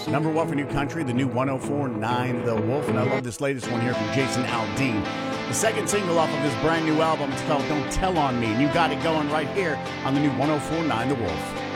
Number one for New Country, the new 104.9 The Wolf. And I love this latest one here from Jason Aldean. The second single off of his brand new album, it's called Don't Tell On Me. And you got it going right here on the new 104.9 The Wolf.